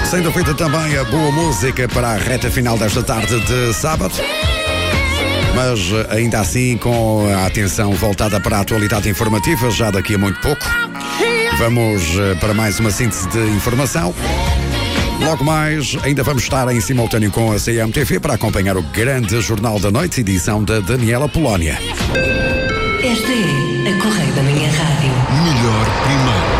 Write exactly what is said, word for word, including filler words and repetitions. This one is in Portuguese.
Sendo feita também a boa música para a reta final desta tarde de sábado. Mas ainda assim com a atenção voltada para a atualidade informativa, já daqui a muito pouco. Vamos para mais uma síntese de informação. Logo mais, ainda vamos estar em simultâneo com a C M T V para acompanhar o grande Jornal da Noite, edição da Daniela Polónia. Esta é a Correio da Manhã Rádio. Melhor primeiro.